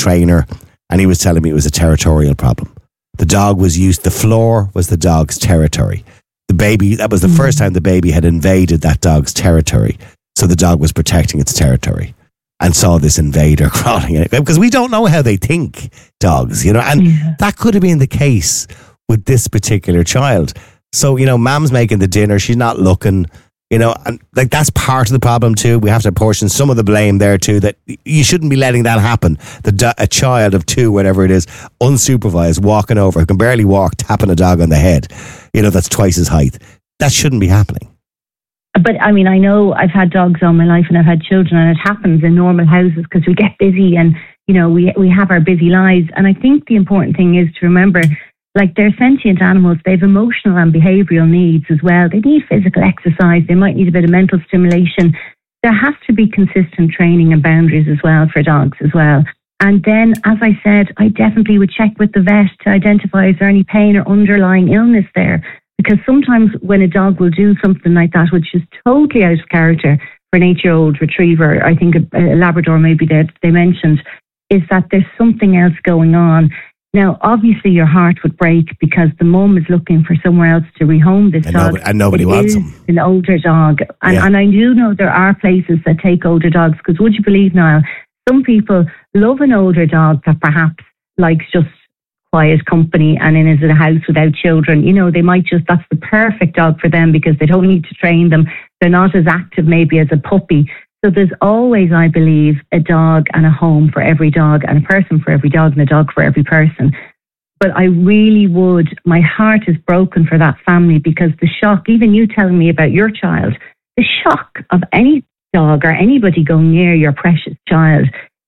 trainer, and he was telling me it was a territorial problem. The dog was used, the floor was the dog's territory. The baby, that was the first time the baby had invaded that dog's territory. So the dog was protecting its territory and saw this invader crawling in it. Because we don't know how they think, dogs, you know, and that could have been the case with this particular child. So, you know, mom's making the dinner, she's not looking, you know, and like that's part of the problem too. We have to portion some of the blame there too, that you shouldn't be letting that happen. A child of 2, whatever it is, unsupervised, walking over, who can barely walk, tapping a dog on the head, you know, that's twice his height. That shouldn't be happening. But I mean, I know I've had dogs all my life and I've had children, and it happens in normal houses because we get busy and, you know, we have our busy lives. And I think the important thing is to remember, like, they're sentient animals. They have emotional and behavioural needs as well. They need physical exercise. They might need a bit of mental stimulation. There has to be consistent training and boundaries as well for dogs as well. And then, as I said, I definitely would check with the vet to identify is there any pain or underlying illness there. Because sometimes when a dog will do something like that, which is totally out of character for an 8-year-old retriever, I think a Labrador maybe that they mentioned, is that there's something else going on. Now, obviously, your heart would break because the mum is looking for somewhere else to rehome this dog. And nobody wants him. An older dog. And I do know there are places that take older dogs, because would you believe, Niall, some people love an older dog that perhaps likes just quiet company and is in a house without children. You know, they might just, that's the perfect dog for them because they don't need to train them. They're not as active maybe as a puppy. So there's always, I believe, a dog and a home for every dog, and a person for every dog, and a dog for every person. But I really would, my heart is broken for that family, because the shock, even you telling me about your child, the shock of any dog or anybody going near your precious child,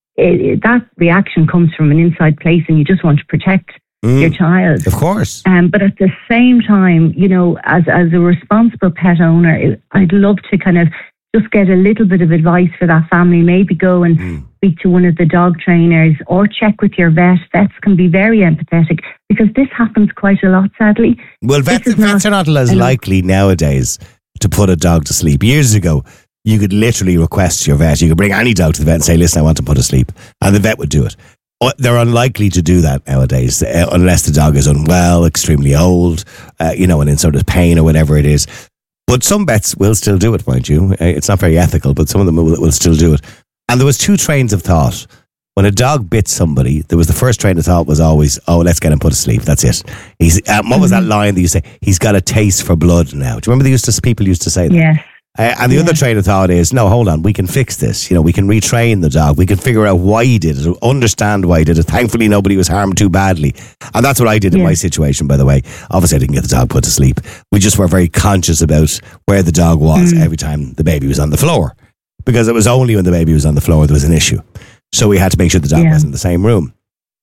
that reaction comes from an inside place, and you just want to protect your child. Of course. But at the same time, you know, as a responsible pet owner, I'd love to kind of just get a little bit of advice for that family. Maybe go and speak to one of the dog trainers or check with your vet. Vets can be very empathetic because this happens quite a lot, sadly. Well, vets are not as likely nowadays to put a dog to sleep. Years ago, you could literally request your vet. You could bring any dog to the vet and say, listen, I want to put to sleep. And the vet would do it. They're unlikely to do that nowadays unless the dog is unwell, extremely old, you know, and in sort of pain or whatever it is. But some vets will still do it, mind you. It's not very ethical, but some of them will still do it. And there was 2 trains of thought. When a dog bit somebody, there was the first train of thought was always, oh, let's get him put to sleep. That's it. What was that line that you say? He's got a taste for blood now. Do you remember people used to say that? Yes. And the other train of thought is, no, hold on, we can fix this. You know, we can retrain the dog. We can figure out why he did it, understand why he did it. Thankfully, nobody was harmed too badly. And that's what I did in my situation, by the way. Obviously, I didn't get the dog put to sleep. We just were very conscious about where the dog was every time the baby was on the floor. Because it was only when the baby was on the floor there was an issue. So we had to make sure the dog wasn't in the same room.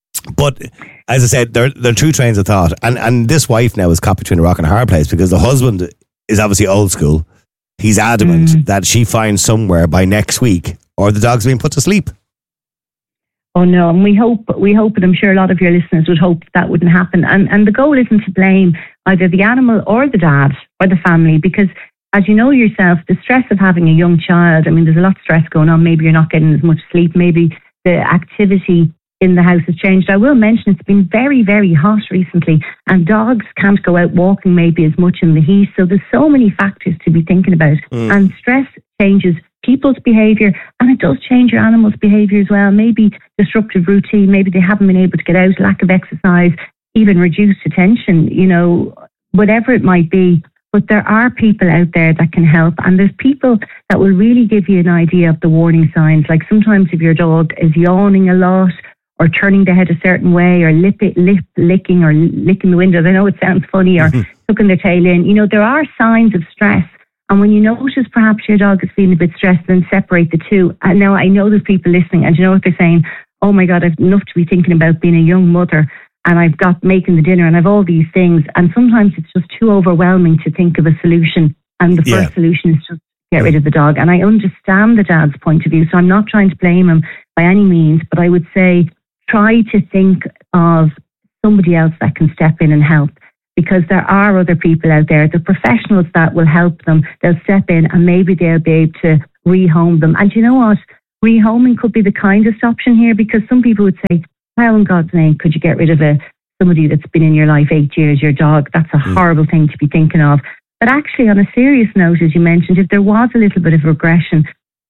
But as I said, there are 2 trains of thought. And this wife now is caught between a rock and a hard place, because the husband is obviously old school. He's adamant that she finds somewhere by next week or the dog's being put to sleep. Oh no, and we hope, and I'm sure a lot of your listeners would hope that wouldn't happen. And the goal isn't to blame either the animal or the dad or the family, because as you know yourself, the stress of having a young child, I mean, there's a lot of stress going on. Maybe you're not getting as much sleep. Maybe the activity in the house has changed. I will mention it's been very, very hot recently, and dogs can't go out walking maybe as much in the heat. So there's so many factors to be thinking about. And stress changes people's behaviour, and it does change your animal's behaviour as well. Maybe disruptive routine, maybe they haven't been able to get out, lack of exercise, even reduced attention, you know, whatever it might be. But there are people out there that can help, and there's people that will really give you an idea of the warning signs. Like sometimes if your dog is yawning a lot, or turning the head a certain way, or lip licking, or licking the windows. I know it sounds funny, or tucking their tail in. You know, there are signs of stress. And when you notice perhaps your dog is feeling a bit stressed, then separate the 2. And now I know there's people listening, and you know what they're saying? Oh my God, I've enough to be thinking about being a young mother, and I've got making the dinner, and I've all these things. And sometimes it's just too overwhelming to think of a solution. And the first solution is just get rid of the dog. And I understand the dad's point of view, so I'm not trying to blame him by any means, but I would say, try to think of somebody else that can step in and help, because there are other people out there, the professionals that will help them. They'll step in and maybe they'll be able to rehome them. And you know what? rehoming could be the kindest option here, because some people would say, how in God's name could you get rid of somebody that's been in your life 8 years, your dog? That's a horrible thing to be thinking of. But actually, on a serious note, as you mentioned, if there was a little bit of regression,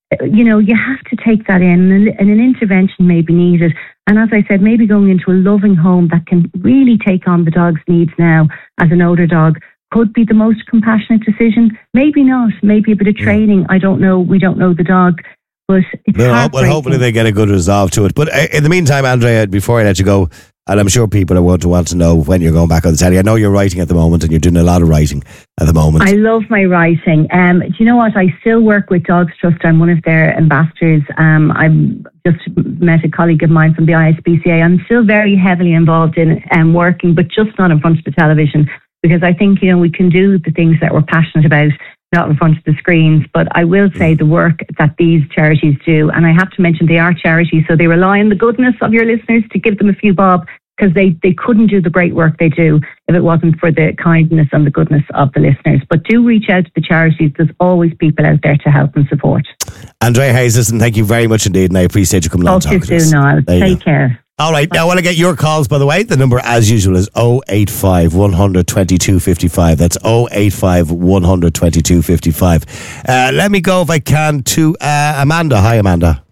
you have to take that in, and an intervention may be needed. And as I said, maybe going into a loving home that can really take on the dog's needs now as an older dog could be the most compassionate decision. Maybe not. Maybe a bit of training. I don't know. We don't know the dog. But it's heartbreaking. Well, hopefully they get a good resolve to it. But in the meantime, Andrea, before I let you go, and I'm sure people are going to want to know when you're going back on the telly. I know you're writing at the moment, and you're doing a lot of writing at the moment. I love my writing. Do you know what? I still work with Dogs Trust. I'm one of their ambassadors. I've just met a colleague of mine from the ISPCA. I'm still very heavily involved in working, but just not in front of the television, because I think, we can do the things that we're passionate about, not in front of the screens. But I will say the work that these charities do, and I have to mention they are charities, so they rely on the goodness of your listeners to give them a few bob, because they couldn't do the great work they do if it wasn't for the kindness and the goodness of the listeners. But do reach out to the charities. There's always people out there to help and support. Andrea Hazelton, thank you very much indeed, and I appreciate you coming on and talking to us. Niall. Take care. All right, now I want to get your calls, by the way. The number, as usual, is 085 100 22 55. That's 085 100 22 55. Let me go, if I can, to Amanda. Hi, Amanda.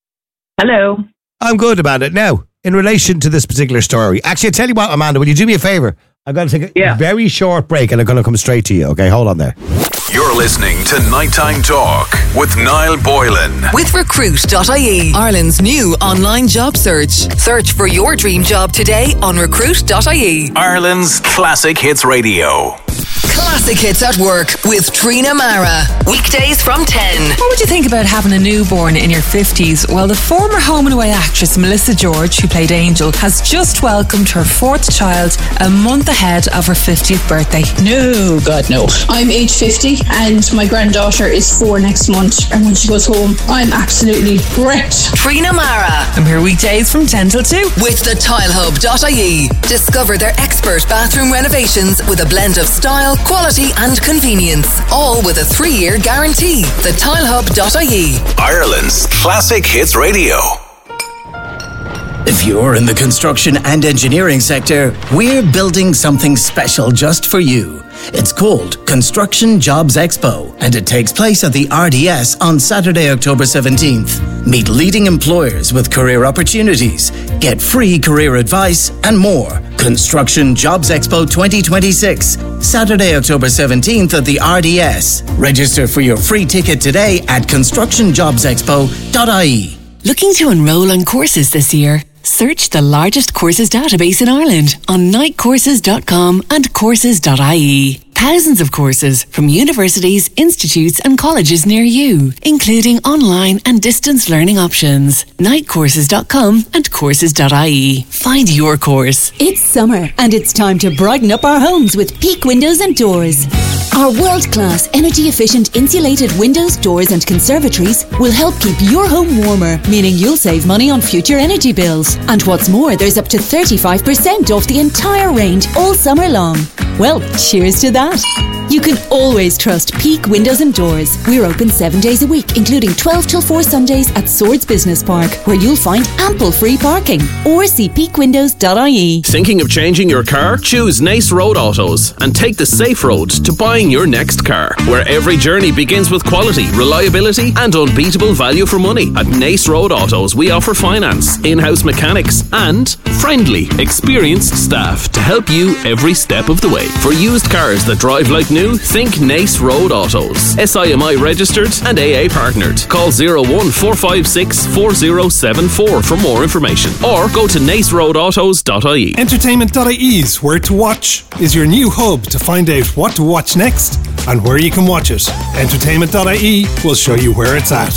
Hello. I'm good, Amanda. Now, in relation to this particular story, actually, I'll tell you what, Amanda, will you do me a favour? I'm going to take a very short break, and I'm going to come straight to you, okay? Hold on there. You're listening to Nighttime Talk with Niall Boylan. With Recruit.ie, Ireland's new online job search. Search for your dream job today on Recruit.ie. Ireland's classic hits radio. Classic Hits at Work with Trina Mara. Weekdays from 10. What would you think about having a newborn in your 50s? Well, the former Home and Away actress Melissa George, who played Angel, has just welcomed her fourth child a month ahead of her 50th birthday. No, God, no. I'm age 50 and my granddaughter is 4 next month. And when she goes home, I'm absolutely wrecked. Trina Mara. I'm here weekdays from 10 till 2. With the tilehub.ie. Discover their expert bathroom renovations with a blend of style, quality and convenience. All with a 3-year guarantee. The tilehub.ie. Ireland's classic hits radio. If you're in the construction and engineering sector, we're building something special just for you. It's called Construction Jobs Expo, and it takes place at the RDS on Saturday, October 17th. Meet leading employers with career opportunities, get free career advice, and more. Construction Jobs Expo 2026, Saturday, October 17th at the RDS. Register for your free ticket today at constructionjobsexpo.ie. Looking to enrol on courses this year? Search the largest courses database in Ireland on nightcourses.com and courses.ie. Thousands of courses from universities, institutes and colleges near you, including online and distance learning options. Nightcourses.com and courses.ie. Find your course. It's summer and it's time to brighten up our homes with Peak Windows and Doors. Our world-class, energy-efficient insulated windows, doors and conservatories will help keep your home warmer, meaning you'll save money on future energy bills. And what's more, there's up to 35% off the entire range all summer long. Well, cheers to that. You can always trust Peak Windows and Doors. We're open 7 days a week, including 12 till 4 Sundays at Swords Business Park, where you'll find ample free parking. Or see peakwindows.ie. Thinking of changing your car? Choose Nace Road Autos and take the safe road to buying your next car, where every journey begins with quality, reliability and unbeatable value for money. At Nace Road Autos, we offer finance, in-house mechanics and friendly, experienced staff to help you every step of the way. For used cars that drive like new, think Nace Road Autos. SIMI registered and AA partnered. Call 01456 4074 for more information, or go to naceroadautos.ie. Entertainment.ie's Where to Watch is your new hub to find out what to watch next and where you can watch it. Entertainment.ie will show you where it's at.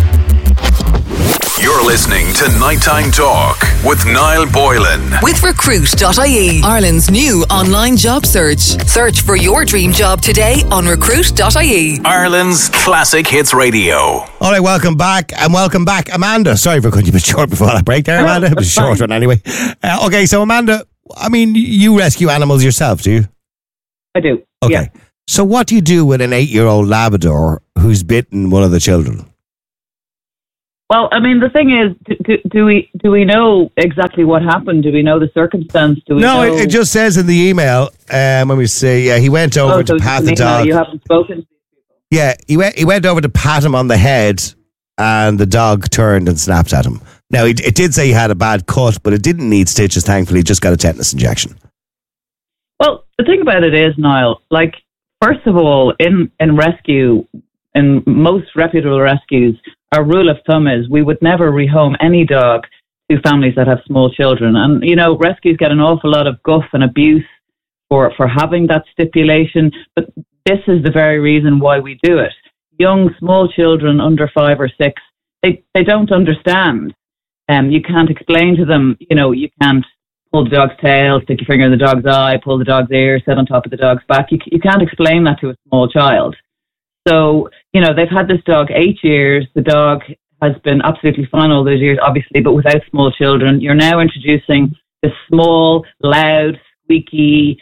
You're listening to Nighttime Talk with Niall Boylan. With Recruit.ie, Ireland's new online job search. Search for your dream job today on Recruit.ie. Ireland's classic hits radio. All right, welcome back, and welcome back, Amanda. Sorry for cutting you a bit short before that break there, Amanda. It was a short one anyway. Okay, so Amanda, I mean, you rescue animals yourself, do you? I do. Okay. Yeah. So what do you do with an 8-year-old Labrador who's bitten one of the children? Well, I mean, the thing is, do we know exactly what happened? Do we know the circumstance? Do we know? It just says in the email. Let me see. Yeah, he went over to pat the dog. You haven't spoken to these people. Yeah, he went over to pat him on the head, and the dog turned and snapped at him. Now, it did say he had a bad cut, but it didn't need stitches. Thankfully, he just got a tetanus injection. Well, the thing about it is, Niall, like, first of all, in rescue, in most reputable rescues, our rule of thumb is we would never rehome any dog to families that have small children. And, you know, rescues get an awful lot of guff and abuse for having that stipulation. But this is the very reason why we do it. Young, small children under 5 or 6, they don't understand. You can't explain to them, you know, you can't pull the dog's tail, stick your finger in the dog's eye, pull the dog's ear, sit on top of the dog's back. You can't explain that to a small child. So, you know, they've had this dog 8 years. The dog has been absolutely fine all those years, obviously, but without small children. You're now introducing this small, loud, squeaky,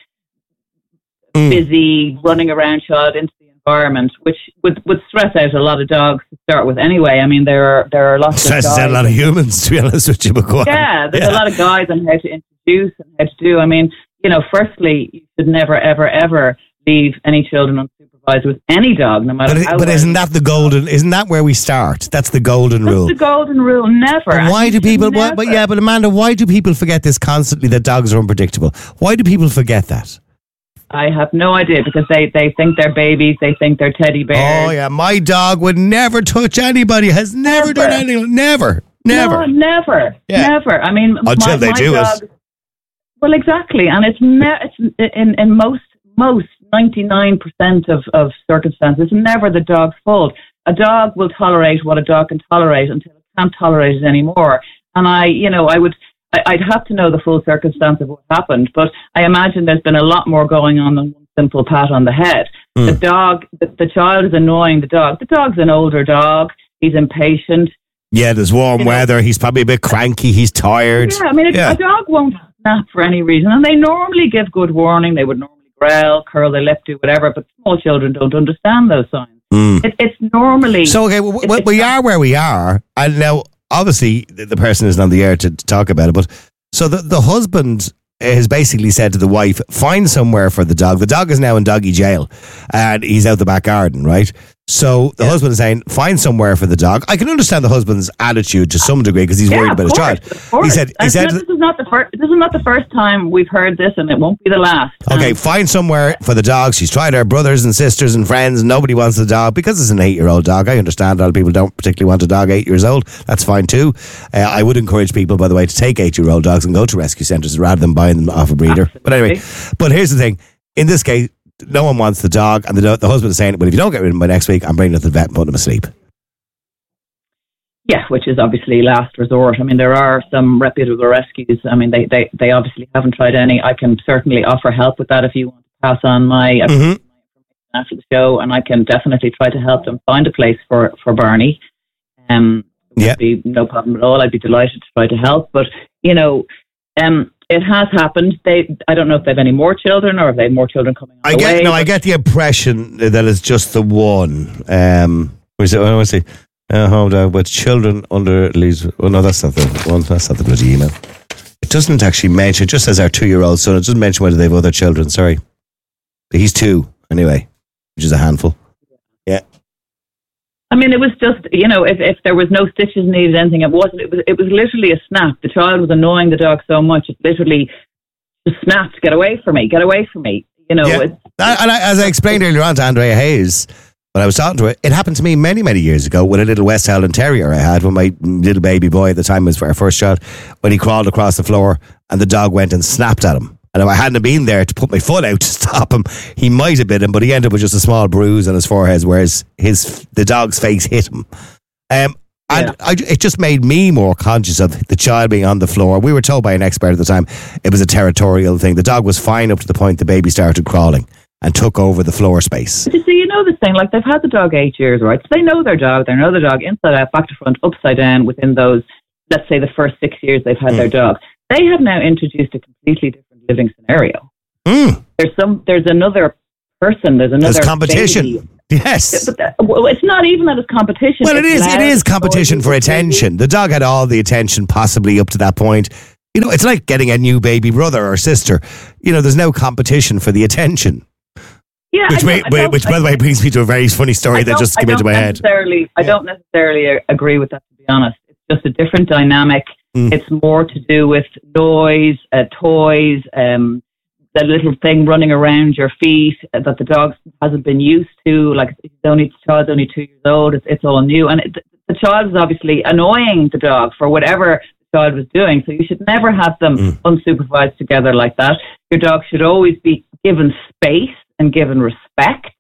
busy, running around child into the environment, which would stress out a lot of dogs to start with anyway. I mean, there are lots of guys. Stresses out a lot of humans, to be honest with you, McGuire. Yeah, there's a lot of guys on how to introduce and how to do. I mean, you know, firstly, you should never, ever, ever leave any children unsupervised with any dog, no matter how. But isn't that where we start? That's the golden rule. That's the golden rule, never. And why do people, but Amanda, why do people forget this constantly, that dogs are unpredictable? Why do people forget that? I have no idea, because they think they're babies, they think they're teddy bears. Oh yeah, my dog would never touch anybody, has never done anything, never. No, never, never. I mean, until they do dog, it. Well, exactly, and it's in most 99% of circumstances, never the dog's fault. A dog will tolerate what a dog can tolerate until it can't tolerate it anymore. And I'd have to know the full circumstance of what happened, but I imagine there's been a lot more going on than one simple pat on the head. The dog, the child is annoying the dog. The dog's an older dog. He's impatient. Yeah, there's warm weather. He's probably a bit cranky. He's tired. Yeah, I mean, a dog won't snap for any reason, and they normally give good warning. They would normally growl, curl their lip, do whatever, but small children don't understand those signs. It's normally... So, okay, we are where we are, and now, obviously, the person isn't on the air to talk about it, but so the husband has basically said to the wife, find somewhere for the dog. The dog is now in doggy jail, and he's out the back garden, right? So the husband is saying, find somewhere for the dog. I can understand the husband's attitude to some degree, because he's worried about his child. He said, this is not the first time we've heard this, and it won't be the last. Okay, find somewhere for the dog. She's tried her brothers and sisters and friends, and nobody wants the dog because it's an 8-year-old dog. I understand a lot of people don't particularly want a dog 8 years old. That's fine too. I would encourage people, by the way, to take 8-year-old dogs and go to rescue centres rather than buying them off a breeder. Absolutely. But anyway, but here's the thing. In this case, no one wants the dog, and the husband is saying, well, if you don't get rid of him by next week, I'm bringing him to the vet and putting him asleep. Yeah, which is obviously last resort. I mean, there are some reputable rescues. I mean, they obviously haven't tried any. I can certainly offer help with that if you want to pass on my information after the show, and I can definitely try to help them find a place for Barney. Would be no problem at all. I'd be delighted to try to help. But, you know, it has happened. I don't know if they have any more children or if they have more children coming on the way. I get the impression that it's just the one. Home dog with children under leaves. Oh no, that's not the one. That's not the bloody email. It doesn't actually mention. It just says our 2-year-old son. It doesn't mention whether they have other children. Sorry, but he's 2 anyway, which is a handful. Yeah. I mean, it was just, you know, if there was no stitches needed, anything, it wasn't. It was literally a snap. The child was annoying the dog so much, it literally just snapped. Get away from me! Get away from me! You know. Yeah. As I explained earlier on to Andrea Hayes, when I was talking to her, it happened to me many, many years ago with a little West Highland Terrier I had when my little baby boy at the time was our first child, when he crawled across the floor and the dog went and snapped at him. And if I hadn't been there to put my foot out to stop him, he might have bit him, but he ended up with just a small bruise on his forehead, whereas the dog's face hit him. It just made me more conscious of the child being on the floor. We were told by an expert at the time it was a territorial thing. The dog was fine up to the point the baby started crawling and took over the floor space. But you see, you know this thing, like they've had the dog 8 years, right? So they know their dog. They know their dog inside out, back to front, upside down within those, let's say the first 6 years they've had their dog. They have now introduced a completely different living scenario. There's another person, there's another competition. baby. Yes. But it's not even that it's competition. Well, it It's is. It loud, is competition for attention. The dog had all the attention possibly up to that point. You know, it's like getting a new baby brother or sister. You know, there's no competition for the attention. Yeah, Which, by the way, brings me to a very funny story that just came into my head. I don't necessarily agree with that, to be honest. It's just a different dynamic. It's more to do with noise, toys, the little thing running around your feet that the dog hasn't been used to. Like, the child's only 2 years old. It's all new. And the child is obviously annoying the dog for whatever the child was doing. So you should never have them unsupervised together like that. Your dog should always be given space and given respect.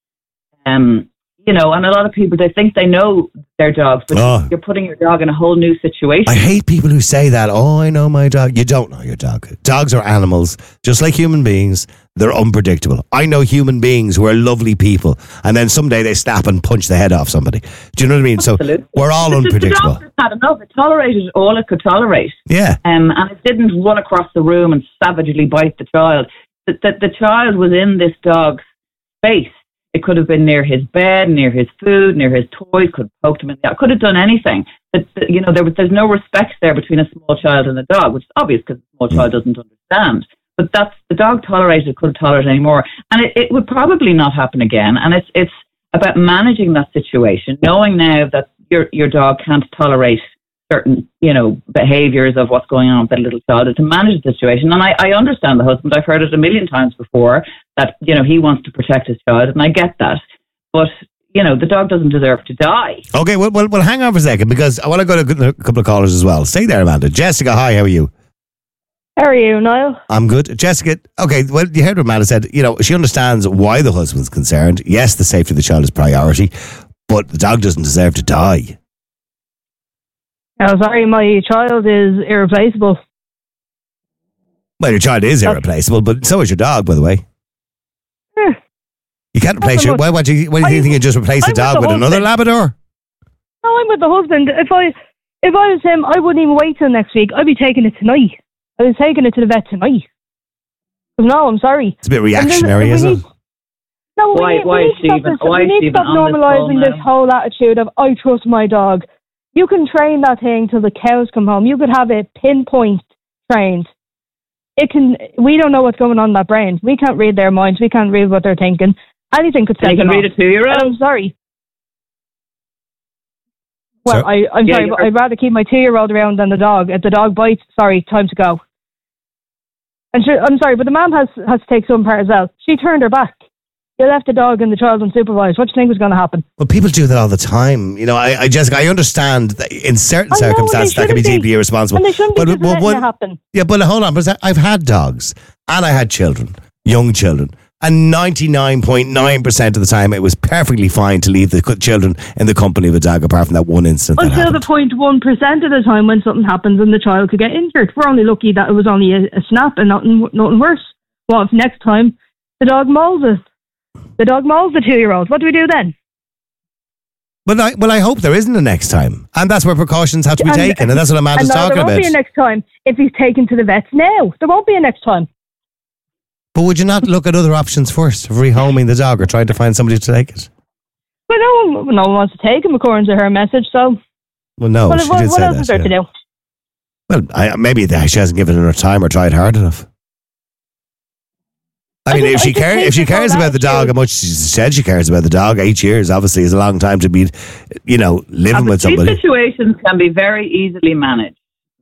You know, and a lot of people, they think they know their dogs, but you're putting your dog in a whole new situation. I hate people who say that. Oh, I know my dog. You don't know your dog. Dogs are animals, just like human beings. They're unpredictable. I know human beings who are lovely people, and then someday they snap and punch the head off somebody. Do you know what I mean? Absolutely. So we're all unpredictable. The dog had enough. It tolerated all it could tolerate. Yeah. And it didn't run across the room and savagely bite the child. The child was in this dog's space. It could have been near his bed, near his food, near his toys, could have poked him in the eye, could have done anything. You know, there's no respect there between a small child and a dog, which is obvious because a small child doesn't understand. But the dog tolerated it, couldn't tolerate it anymore. And it would probably not happen again. And it's about managing that situation, knowing now that your dog can't tolerate certain, you know, behaviours of what's going on with that little child, to manage the situation. And I understand the husband. I've heard it a million times before that, you know, he wants to protect his child, and I get that. But, you know, the dog doesn't deserve to die. Okay, well, hang on for a second, because I want to go to a couple of callers as well. Stay there, Amanda. Jessica, hi, how are you? How are you, Niall? I'm good. Jessica, okay, well, you heard what Amanda said. You know, she understands why the husband's concerned. Yes, the safety of the child is priority, but the dog doesn't deserve to die. Oh, sorry, my child is irreplaceable. Well, your child is irreplaceable, but so is your dog, by the way. You can't replace your... Why do you think you just replace the dog with another Labrador? No, I'm with the husband. If I was him, I wouldn't even wait till next week. I'd be taking it tonight. I was taking it to the vet tonight. No, I'm sorry. It's a bit reactionary, isn't it? No, we need to stop normalising this whole attitude of, I trust my dog. You can train that thing till the cows come home. You could have it pinpoint trained. We don't know what's going on in that brain. We can't read their minds. We can't read what they're thinking. Anything could set them off. You can read a 2-year-old? I'm sorry. Well, I'm sorry, but I'd rather keep my 2-year-old around than the dog. If the dog bites, sorry, time to go. And I'm sorry, but the mum has to take some part as well. She turned her back. You left the dog and the child unsupervised. What do you think was going to happen? Well, people do that all the time. You know, Jessica, I understand that in certain circumstances that can be deeply irresponsible. And they shouldn't be letting it happen. Yeah, but hold on. But I've had dogs and I had children, young children. And 99.9% of the time, it was perfectly fine to leave the children in the company of a dog, apart from that one incident. Until the 0.1% of the time when something happens and the child could get injured. We're only lucky that it was only a snap and nothing worse. Well, if next time the dog mauls us, the dog mauls the 2-year-old, what do we do then? Well, I hope there isn't a next time. And that's where precautions have to be taken. And that's what Amanda's talking about. There won't be a next time if he's taken to the vets now. There won't be a next time. But would you not look at other options first of rehoming the dog or trying to find somebody to take it? Well, no one wants to take him according to her message, so... Well, no, what she did say that. What else is there to do? Well, maybe she hasn't given it enough time or tried hard enough. I mean, if she cares about the dog, how much she said she cares about the dog, 8 years obviously is a long time to be, you know, living with somebody. These situations can be very easily managed.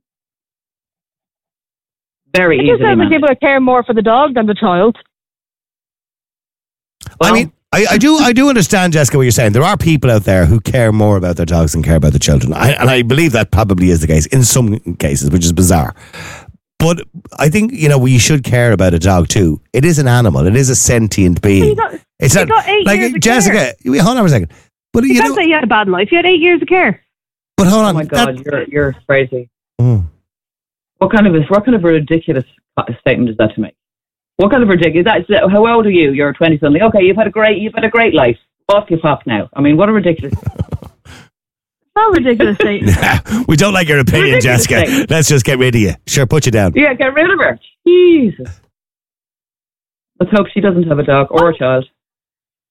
Very easily managed. People that care more for the dog than the child. Well, I mean, I do understand, Jessica, what you're saying. There are people out there who care more about their dogs than care about their children. And I believe that probably is the case in some cases, which is bizarre. But I think, you know, we should care about a dog too. It is an animal. It is a sentient being. It's not like Jessica. Hold on for a second. But you can't say you had a bad life. You had 8 years of care. But hold on. Oh my God, you're crazy. What kind of a ridiculous statement is that to make? What kind of ridiculous? How old are you? You're 20-something. Okay, you've had a great life. Off you pop now. I mean, what a ridiculous. Not ridiculous statement. We don't like your opinion, Jessica. Let's just get rid of you. Sure, put you down. Yeah, get rid of her. Jesus. Let's hope she doesn't have a dog or a child.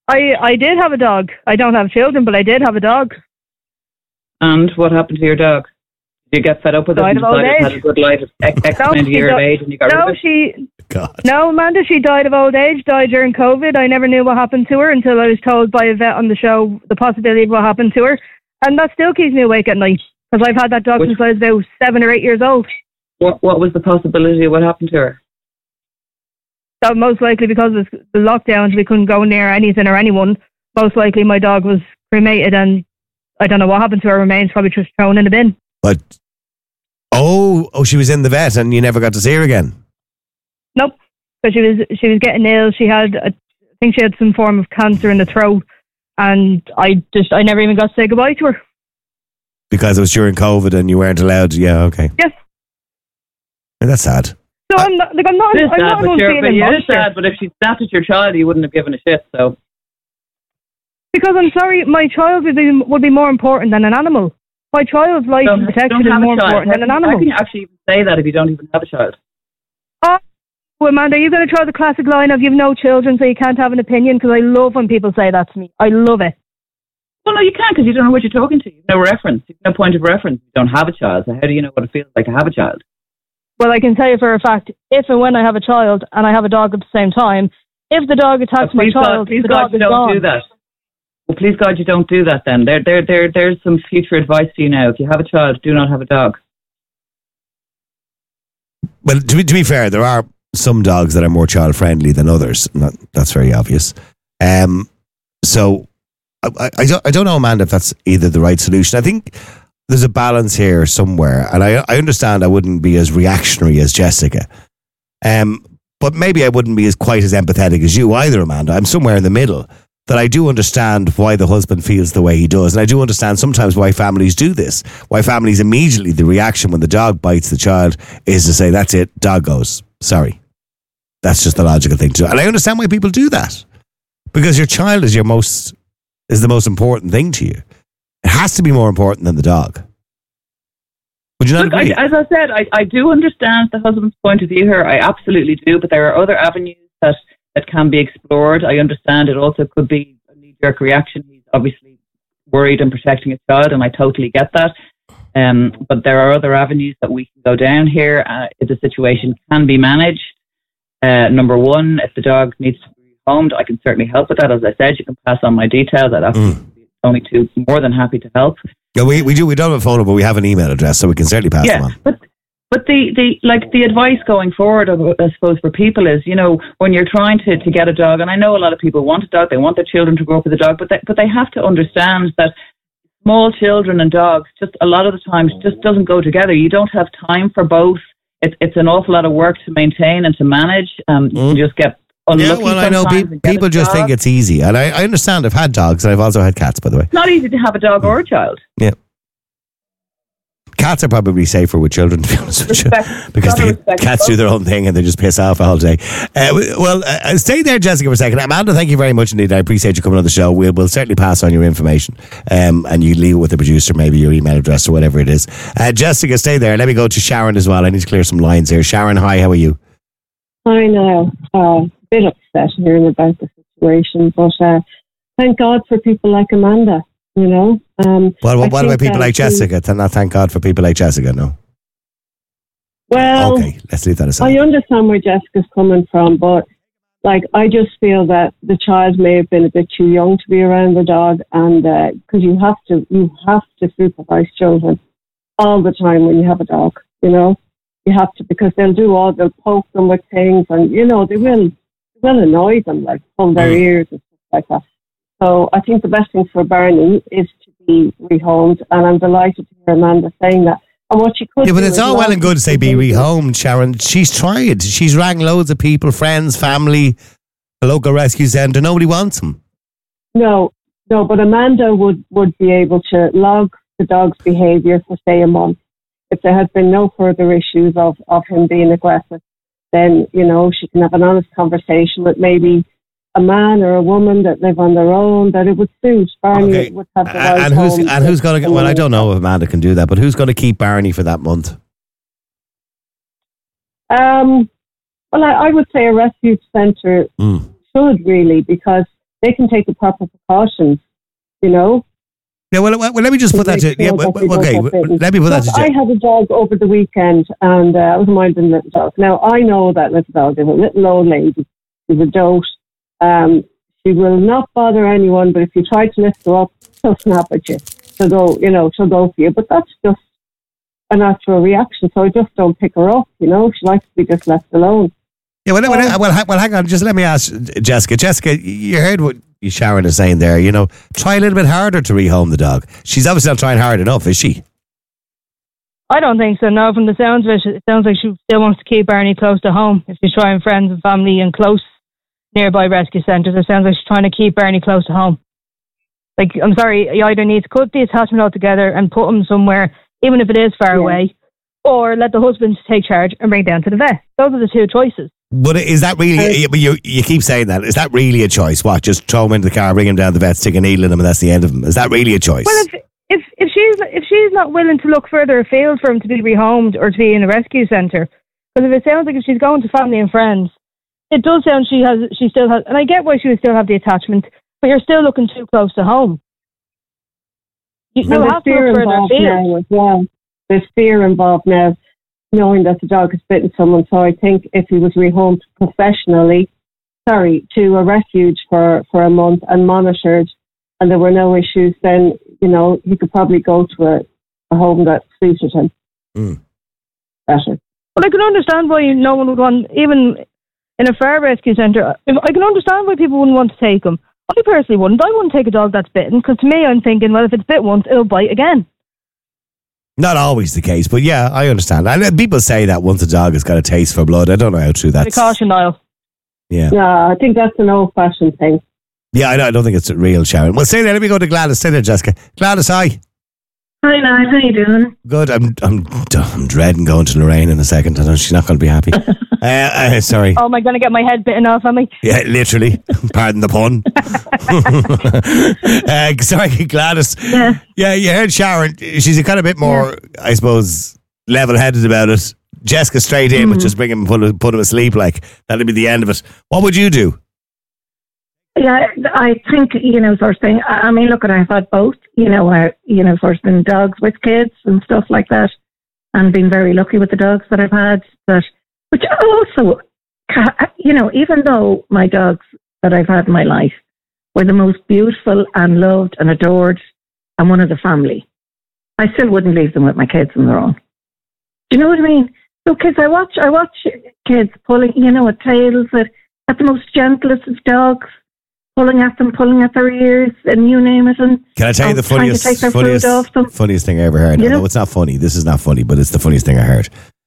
I did have a dog. I don't have children, but I did have a dog. And what happened to your dog? Did you get fed up with it and decided it had a good life at X amount of years of age and you got rid of it? No, Amanda, she died of old age, died during COVID. I never knew what happened to her until I was told by a vet on the show the possibility of what happened to her. And that still keeps me awake at night because I've had that dog since I was about 7 or 8 years old. What was the possibility of what happened to her? So most likely because of the lockdowns, we couldn't go near anything or anyone. Most likely my dog was cremated and I don't know what happened to her remains, probably just thrown in the bin. But, she was in the vet and you never got to see her again? Nope. But she was getting ill. I think she had some form of cancer in the throat. And I never even got to say goodbye to her. Because it was during COVID and you weren't allowed? Yeah, okay. Yes. And that's sad. So I'm not It is sad, but if she snapped at your child, you wouldn't have given a shit, so. Because I'm sorry, my child would be more important than an animal. My child's life and protection is more important than an animal. How can you actually even say that if you don't even have a child? Oh, Amanda, you're going to try the classic line of you've no children, so you can't have an opinion, because I love when people say that to me. I love it. Well, no, you can't, because you don't know what you're talking to. You have no reference. You have no point of reference. You don't have a child, so how do you know what it feels like to have a child? Well, I can tell you for a fact, if and when I have a child and I have a dog at the same time, if the dog attacks my child, the dog is gone. Do that. Well, please God, you don't do that then. There's some future advice to you now. If you have a child, do not have a dog. Well, to be fair, there are some dogs that are more child-friendly than others. That's very obvious. So, I don't know, Amanda, if that's either the right solution. I think there's a balance here somewhere, and I understand I wouldn't be as reactionary as Jessica. But maybe I wouldn't be quite as empathetic as you either, Amanda. I'm somewhere in the middle. That I do understand why the husband feels the way he does. And I do understand sometimes why families do this. Why families immediately, the reaction when the dog bites the child is to say, that's it, dog goes. Sorry. That's just the logical thing to do. And I understand why people do that. Because your child is the most important thing to you. It has to be more important than the dog. Would you not agree? As I said, I do understand the husband's point of view here. I absolutely do. But there are other avenues that can be explored. I understand it also could be a knee-jerk reaction. He's obviously worried and protecting his child, and I totally get that. But there are other avenues that we can go down here if the situation can be managed. Number one, if the dog needs to be rehomed, I can certainly help with that. As I said, you can pass on my details. I'd absolutely be more than happy to help. Yeah, we don't have a phone number, but we have an email address, so we can certainly pass them on. But the advice going forward, I suppose, for people is, when you're trying to get a dog, and I know a lot of people want a dog, they want their children to grow up with a dog, but they have to understand that small children and dogs just a lot of the times just doesn't go together. You don't have time for both. It's an awful lot of work to maintain and to manage. You just get unlucky. Yeah, well, I know people just think it's easy, and I understand. I've had dogs, and I've also had cats, by the way. It's not easy to have a dog or a child. Yeah. Cats are probably safer with children, to be honest with you, because cats do their own thing and they just piss off all day. Stay there, Jessica, for a second. Amanda, thank you very much indeed. I appreciate you coming on the show. We'll certainly pass on your information, and you leave it with the producer, maybe your email address or whatever it is. Jessica, stay there. Let me go to Sharon as well. I need to clear some lines here. Sharon, hi, how are you? I know. A bit upset hearing about the situation, but thank God for people like Amanda. Well, what about people like Jessica? Not thank God for people like Jessica, no? Well, okay, let's leave that aside. I understand where Jessica's coming from, but I just feel that the child may have been a bit too young to be around the dog, and because you have to supervise children all the time when you have a dog. You have to, because they'll poke them with things, and they will annoy them, pull their ears and stuff like that. So I think the best thing for Barney is to be rehomed, and I'm delighted to hear Amanda saying that. And what she could but it's all well and good to say be rehomed, Sharon. She's tried. She's rang loads of people, friends, family, the local rescue centre. Nobody wants him. No, but Amanda would be able to log the dog's behaviour for, say, a month. If there has been no further issues of him being aggressive, then, she can have an honest conversation with maybe a man or a woman that live on their own, that it would suit. Barney would have the right home. And who's going to get, well, I don't know if Amanda can do that, but who's going to keep Barney for that month? Well, I would say a rescue centre should really, because they can take the proper precautions, you know. Yeah, well, let me just put that to... Yeah, okay, let me put that to... I had a dog over the weekend, and I was minding a little dog. Now, I know that little dog is a little old lady. She's a dote. She will not bother anyone, but if you try to lift her up, she'll snap at you. She'll go for you. But that's just a natural reaction, so I just don't pick her up, you know. She likes to be just left alone. Yeah, well, hang on. Just let me ask Jessica. Jessica, you heard what Sharon is saying there. You know, try a little bit harder to rehome the dog. She's obviously not trying hard enough, is she? I don't think so. No, from the sounds of it sounds like she still wants to keep Bernie close to home. If she's trying friends and family and close nearby rescue centres, it sounds like she's trying to keep Bernie close to home. Like, I'm sorry, you either need to cut the attachment altogether and put him somewhere, even if it is far away, or let the husband take charge and bring down to the vet. Those are the two choices. But is that really, you keep saying that, is that really a choice? What, just throw him into the car, bring him down to the vet, stick a needle in him and that's the end of him? Is that really a choice? Well, if she's not willing to look further afield for him to be rehomed or to be in a rescue centre, because if it sounds like if she's going to family and friends, it does sound she still has, and I get why she would still have the attachment, but you're still looking too close to home. You'll have to look further afield. Well, there's fear involved now, knowing that the dog has bitten someone. So I think if he was rehomed professionally, to a refuge for a month and monitored, and there were no issues, then, you know, he could probably go to a home that suited him better. But I can understand why no one would want, even in a fair rescue centre, I can understand why people wouldn't want to take him. I personally wouldn't. I wouldn't take a dog that's bitten, because to me, I'm thinking, well, if it's bit once, it'll bite again. Not always the case, but yeah, I understand. And people say that once a dog has got a taste for blood. I don't know how true that is. Caution, Niall. Yeah. No, I think that's an old-fashioned thing. Yeah, I don't think it's real, Sharon. Well, say that. Let me go to Gladys. Say that, Jessica. Gladys, hi. Hi, Niall. How you doing? Good. I'm dreading going to Lorraine in a second. I know she's not going to be happy. Sorry. Oh, am I going to get my head bitten off, am I? Yeah, literally. Pardon the pun. Sorry, Gladys. Yeah, you heard Sharon. She's a kind of bit more, I suppose, level-headed about it. Jessica straight in, but just bring him and put him asleep. Like, that'll be the end of it. What would you do? Yeah, I think, sort of thing. I mean, look, I've had both, sort of been dogs with kids and stuff like that, and been very lucky with the dogs that I've had. Which also, even though my dogs that I've had in my life were the most beautiful and loved and adored and one of the family, I still wouldn't leave them with my kids on their own. Do you know what I mean? So kids, I watch kids pulling, at tails at the most gentlest of dogs, pulling at them, pulling at their ears, and you name it. And can I tell you the funniest thing I ever heard? No, it's not funny. This is not funny, but it's the funniest thing I heard.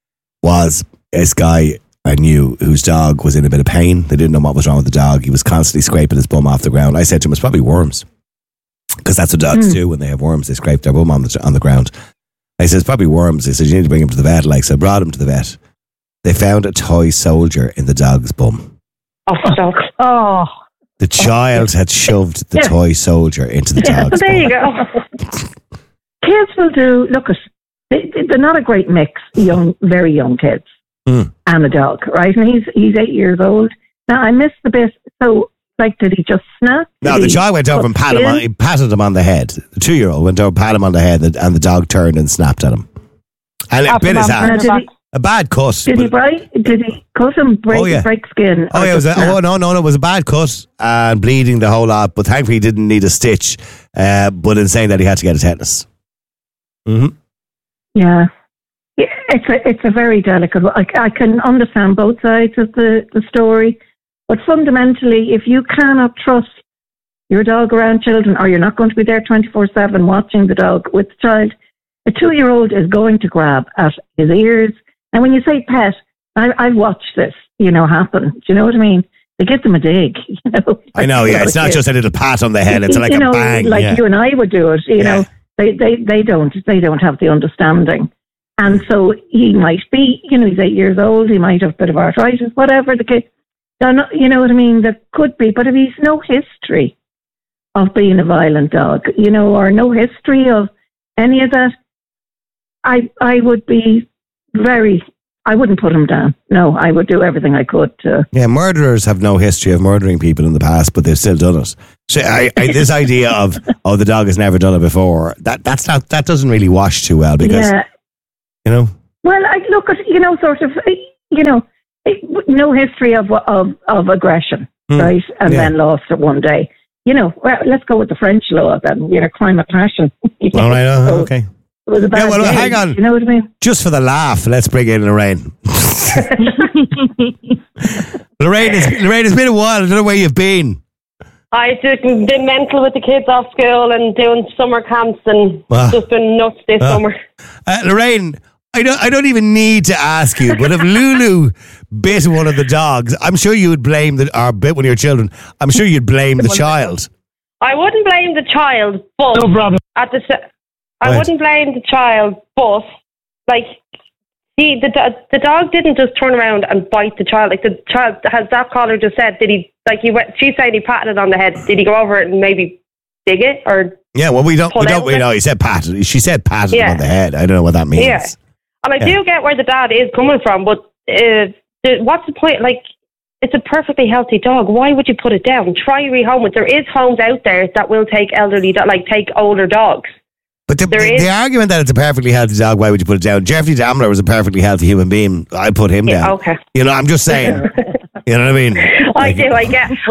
Was this guy I knew whose dog was in a bit of pain. They didn't know what was wrong with the dog. He was constantly scraping his bum off the ground. I said to him, it's probably worms. Because that's what dogs do when they have worms. They scrape their bum on the ground. I said, it's probably worms. They said, you need to bring him to the vet. So I brought him to the vet. They found a toy soldier in the dog's bum. Oh, stop. Oh. The child had shoved the toy soldier into the dog's bum. There you go. Kids will do, they're not a great mix, very young kids. And a dog, right? And he's 8 years old. Now, I missed the bit. So, did he just snap? No, the child went over and patted him on the head. The 2-year-old went over and patted him on the head, and the dog turned and snapped at him. And it bit his hand. A bad cut. Did he cut him, break skin? Oh, yeah. It was a bad cut and bleeding the whole lot, but thankfully he didn't need a stitch. But in saying that, he had to get a tetanus. Mm-hmm. Yeah. It's a very delicate. I can understand both sides of the story, but fundamentally, if you cannot trust your dog around children, or you're not going to be there 24/7 watching the dog with the child, a 2-year-old is going to grab at his ears. And when you say pet, I've watched this, happen. Do you know what I mean? They give them a dig. I know. Yeah, it's not just a little pat on the head. It's like a bang. You and I would do it. Know, they don't have the understanding. And so he might be, he's 8 years old, he might have a bit of arthritis, whatever the case. You know what I mean? There could be, but if he's no history of being a violent dog, or no history of any of that, I would be very I wouldn't put him down. No, I would do everything I could to... Yeah, murderers have no history of murdering people in the past, but they've still done it. So this idea of, the dog has never done it before, that doesn't really wash too well because, you know... Well, I look at, sort of, no history of aggression, right? And then lost it one day. Well, let's go with the French law then, crime of passion. All right, okay. It was a bad day, hang on. You know what I mean? Just for the laugh, let's bring in Lorraine. Lorraine, it's been a while. I don't know where you've been. I've been mental with the kids off school and doing summer camps and just been nuts this summer. Lorraine, I don't even need to ask you, but if Lulu bit one of the dogs, I'm sure you would blame or bit one of your children. I'm sure you'd blame the child. I wouldn't blame the child, but no problem. I wouldn't blame the child, but see, the dog didn't just turn around and bite the child. Like the child, as that caller just said, did he? She's saying he patted it on the head. Did he go over it and maybe dig it or? Yeah, well, we don't know. He said patted. She said patted him on the head. I don't know what that means. Yeah, and I do get where the dad is coming from, but what's the point? Like, it's a perfectly healthy dog. Why would you put it down? Try rehome it. There is homes out there that will take take older dogs. But the argument that it's a perfectly healthy dog, why would you put it down? Jeffrey Dahmer was a perfectly healthy human being. I put him down. Okay. I'm just saying. You know what I mean? I do. I get it.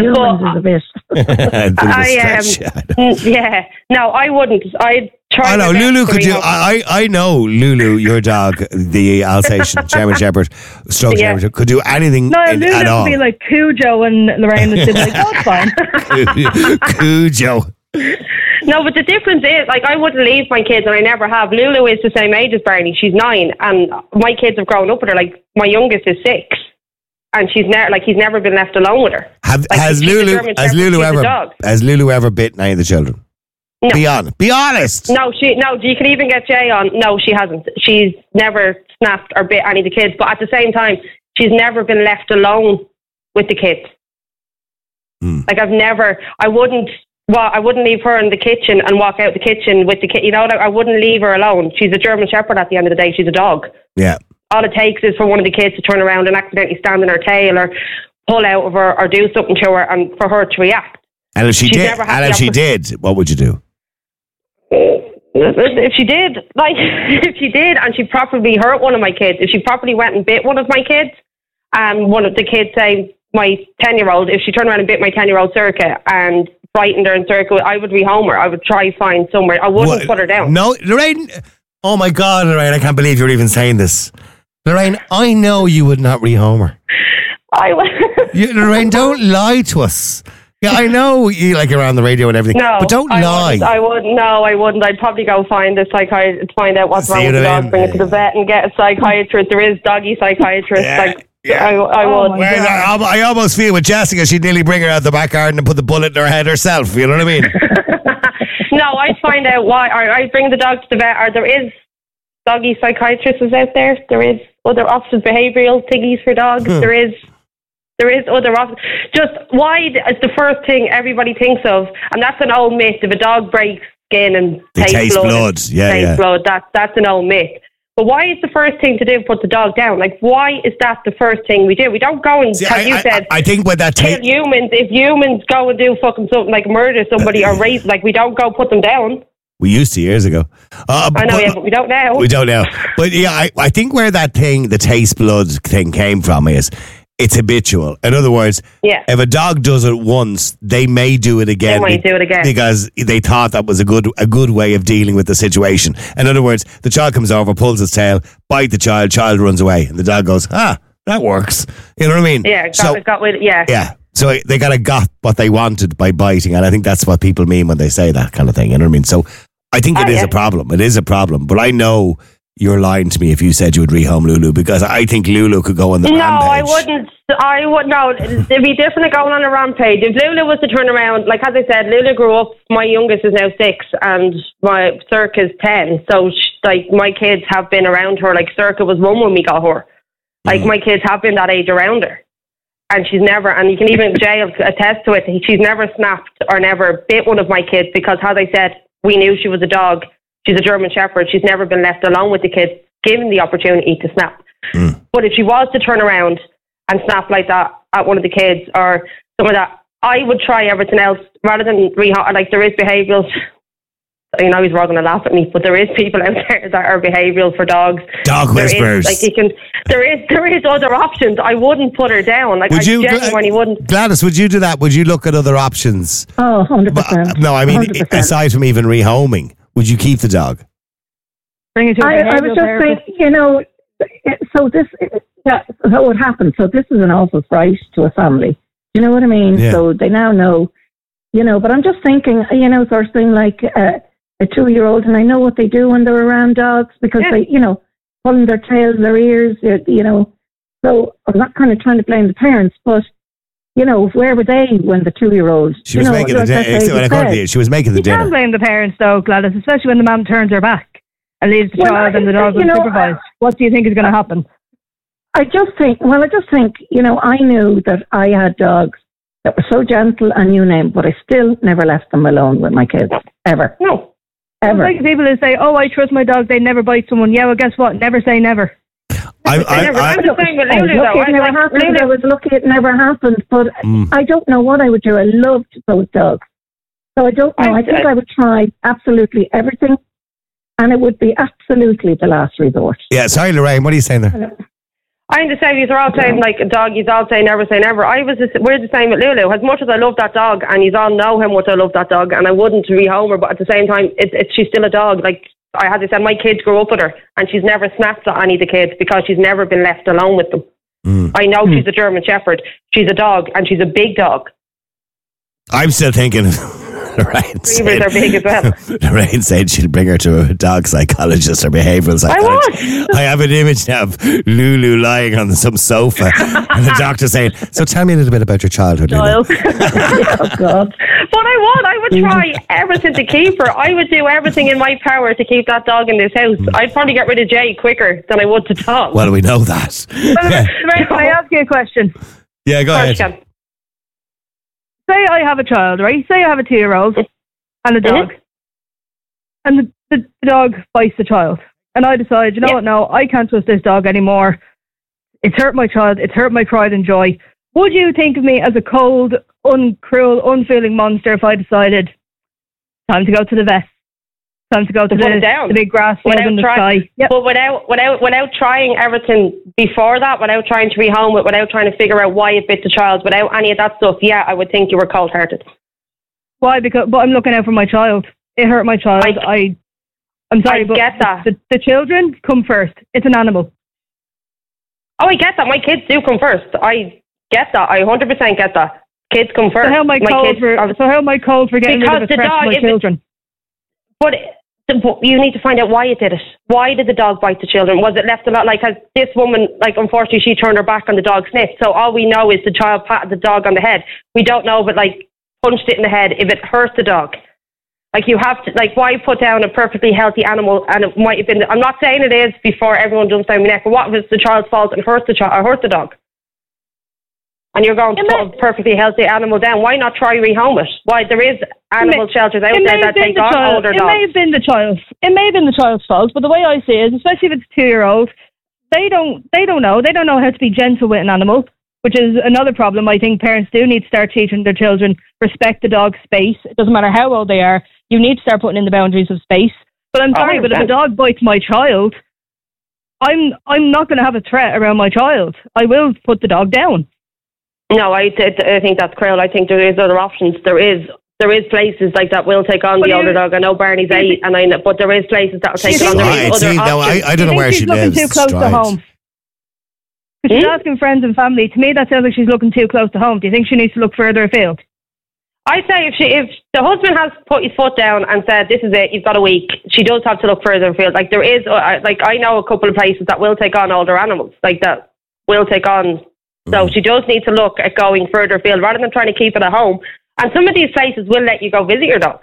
But yeah. No, I wouldn't. I'd try. I know Lulu could do. I know Lulu, your dog, the Alsatian German Shepherd, Shepherd, could do anything Lulu at all. Would be like Cujo, and Lorraine would be like, "That's fine." Cujo. No, but the difference is, I wouldn't leave my kids, and I never have. Lulu is the same age as Barney. She's 9, and my kids have grown up with her. My youngest is 6, and he's never been left alone with her. Has Lulu ever bitten any of the children? No. Be honest. No, you can even get Jay on. No, she hasn't. She's never snapped or bit any of the kids, but at the same time, she's never been left alone with the kids. I wouldn't leave her in the kitchen and walk out the kitchen with the kid. I wouldn't leave her alone. She's a German Shepherd at the end of the day. She's a dog. Yeah. All it takes is for one of the kids to turn around and accidentally stand on her tail or pull out of her or do something to her and for her to react. And if she did, what would you do? If she did, and she probably hurt one of my kids, if she probably went and bit one of my kids, and one of the kids, say my 10-year-old, if she turned around and bit my 10-year-old Circa and frightened her in Circa, I would rehome her. I would try find somewhere. I wouldn't put her down. No, Lorraine. Oh my God, Lorraine! I can't believe you're even saying this, Lorraine. I know you would not rehome her. I would. Lorraine, don't lie to us. Yeah, I know you're on the radio and everything, but don't lie. I wouldn't. No, I wouldn't. I'd probably go find a psychiatrist, find out what's wrong with the dog, bring it to the vet, and get a psychiatrist. There is doggy psychiatrists. I would. I almost feel with Jessica, she'd nearly bring her out the back garden and put the bullet in her head herself. You know what I mean? No, I'd find out why. I'd bring the dog to the vet. Or there is doggy psychiatrists out there. There is other offices, behavioural thingies for dogs. There is other offices. Just why is the first thing everybody thinks of, and that's an old myth. If a dog breaks skin and tastes blood, blood, that's an old myth. But why is the first thing to do put the dog down? Why is that the first thing we do? We don't go and, I think when that kill humans. If humans go and do fucking something like murder somebody or rape, we don't go put them down. We used to years ago. I know, but we don't now. We don't now. But yeah, I think where that thing, the taste blood thing came from is it's habitual. In other words, if a dog does it once, they may do it again. Because they thought that was a good way of dealing with the situation. In other words, the child comes over, pulls its tail, bite the child runs away, and the dog goes, that works. You know what I mean? Yeah, got with it, yeah. Yeah. So they got what they wanted by biting, and I think that's what people mean when they say that kind of thing. You know what I mean? So I think it is a problem. It is a problem. But I know you're lying to me if you said you would rehome Lulu, because I think Lulu could go on the rampage. No, I wouldn't. No, it'd be different going on a rampage. If Lulu was to turn around, as I said, Lulu grew up, my youngest is now 6 and my Circa is 10. So, my kids have been around her. Circa was 1 when we got her. My kids have been that age around her. And she's never, and you can even, Jay will attest to it, she's never snapped or never bit one of my kids because, as I said, we knew she was a dog. She's a German Shepherd. She's never been left alone with the kids, given the opportunity to snap. But if she was to turn around and snap like that at one of the kids or something like that, I would try everything else rather than like there is behavioural. I know he's going to laugh at me, but there is people out there that are behavioural for dogs. Dog whisperers. There is other options. I wouldn't put her down. Like, genuinely wouldn't. Gladys, would you do that? Would you look at other options? Oh, 100%. No, I mean, 100%. Aside from even rehoming, would you keep the dog? Bring it to I was just saying, so what happened. So this is an awful fright to a family. You know what I mean? Yeah. So they now know, but I'm just thinking, sort of thing like a 2-year-old, and I know what they do when they're around dogs because they, pulling their tails, their ears, So I'm not kind of trying to blame the parents, but, where were they when the 2-year-old? She was making the dinner. She was making the dinner. You can't blame the parents, though, Gladys, especially when the mum turns her back and leaves the child and the dog unsupervised. What do you think is going to happen? I just think, I knew that I had dogs that were so gentle and you name, but I still never left them alone with my kids, ever. No. Ever. Like people who say, "Oh, I trust my dog; they never bite someone." Yeah, well, guess what? Never say never. I'm the same with Lulu, though. I was lucky it never happened, but I don't know what I would do. I loved those dogs, so I don't know. I think I would try absolutely everything, and it would be absolutely the last resort. Yeah, sorry, Lorraine. What are you saying there? I'm the same. You're all saying like a dog. You're all saying never say never. We're the same with Lulu. As much as I love that dog, and you all know how much I love that dog, and I wouldn't rehome her, but at the same time, she's still a dog. Like as I said, my kids grew up with her, and she's never snapped at any of the kids because she's never been left alone with them. I know she's a German Shepherd. She's a dog, and she's a big dog. I'm still thinking. Lorraine said she'd bring her to a dog psychologist or behavioural psychologist. I have an image now of Lulu lying on some sofa and the doctor saying, "So tell me a little bit about your childhood, Lulu." Oh God! But I would try everything to keep her. I would do everything in my power to keep that dog in this house. I'd probably get rid of Jay quicker than I would the dog. Well, we know that. Lorraine, can I ask you a question? Yeah, go ahead. Say I have a child, right? Say I have a 2-year-old and a dog. And the dog bites the child. And I decide, you know what, no, I can't trust this dog anymore. It's hurt my child. It's hurt my pride and joy. Would you think of me as a cold, uncruel, unfeeling monster if I decided, time to go to the vet? Time to go to the big grass field in the sky. Yep. But without trying everything before that, without trying to rehome it, without trying to figure out why it bit the child, without any of that stuff, I would think you were cold-hearted. Why? But I'm looking out for my child. It hurt my child. I'm sorry, but get that. The children come first. It's an animal. Oh, I get that. My kids do come first. I get that. I 100% get that. Kids come first. So how am I cold for getting rid of a threat to my children? But you need to find out why it did it. Why did the dog bite the children? Was it left a lot? Like, has this woman, unfortunately, she turned her back on the dog sniffed. So all we know is the child patted the dog on the head. We don't know if it, punched it in the head, if it hurt the dog. You have to, why put down a perfectly healthy animal? And it might have been, I'm not saying it is before everyone jumps down my neck, but what was the child's fault and hurt the child or hurt the dog? And you're going to put a perfectly healthy animal down. Why not try rehome it? Why there is animal shelters out there that take on older dogs. It may have been the child. It may have been the child's fault. But the way I see it, especially if it's a 2-year-old, they don't know. They don't know how to be gentle with an animal, which is another problem. I think parents do need to start teaching their children respect the dog's space. It doesn't matter how old they are. You need to start putting in the boundaries of space. But I'm sorry, but if a dog bites my child, I'm not going to have a threat around my child. I will put the dog down. No, I think that's cruel. I think there is other options. There is places like that will take on the older dog. I know Barney's 8, but there is places that will take on. There is other options. I don't know where she lives. Too close to home. She's asking friends and family. To me, that sounds like she's looking too close to home. Do you think she needs to look further afield? I'd say if the husband has put his foot down and said, "This is it, you've got a week," she does have to look further afield. There is, I know a couple of places that will take on older animals, that will take on. So she does need to look at going further afield rather than trying to keep it at home. And some of these places will let you go visit your dog.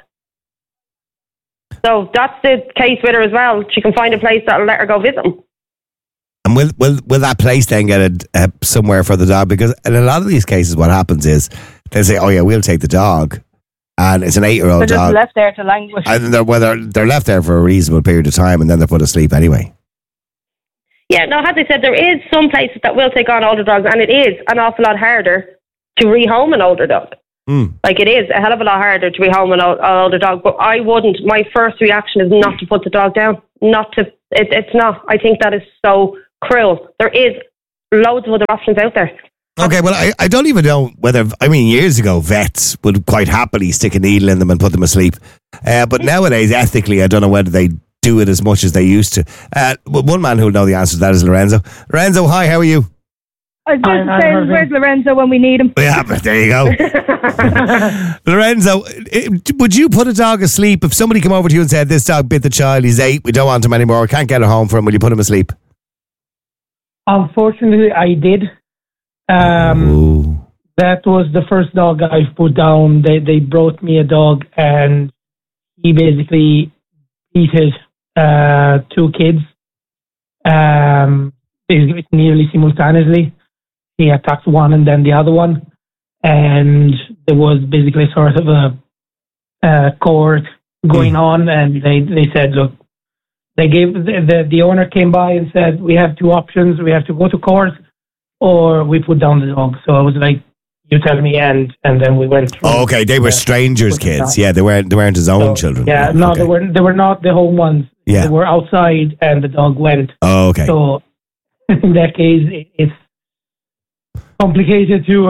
So that's the case with her as well. She can find a place that will let her go visit him. And will that place then get somewhere for the dog? Because in a lot of these cases, what happens is they say, "Oh yeah, we'll take the dog," and it's an 8-year-old dog. They're just left there to languish. And they're left there for a reasonable period of time, and then they're put asleep anyway. Yeah, no, as I said, there is some places that will take on older dogs, and it is an awful lot harder to rehome an older dog. Like, it is a hell of a lot harder to rehome an older dog, but I wouldn't. My first reaction is not to put the dog down. It's not. I think that is so cruel. There is loads of other options out there. Okay, well, I don't even know whether, years ago, vets would quite happily stick a needle in them and put them asleep. But nowadays, ethically, I don't know whether they do it as much as they used to. One man who will know the answer to that is Lorenzo. Lorenzo, hi, how are you? I was going to say, where's Lorenzo when we need him? Yeah, but there you go. Lorenzo, would you put a dog asleep if somebody came over to you and said, this dog bit the child, he's 8, we don't want him anymore, we can't get a home for him, will you put him asleep? Unfortunately, I did. That was the first dog I've put down. They brought me a dog, and he basically beat his 2 kids nearly simultaneously. He attacked one and then the other one, and there was basically sort of a court going on, and they said, look, they gave the owner came by and said, we have 2 options. We have to go to court or we put down the dog. So I was like, you tell me, and then we went through. Oh, okay, they were strangers' kids. Yeah, they weren't his own children. Yeah, no, okay. They were not the home ones. Yeah. They were outside and the dog went. Oh, okay. So in that case, it's complicated to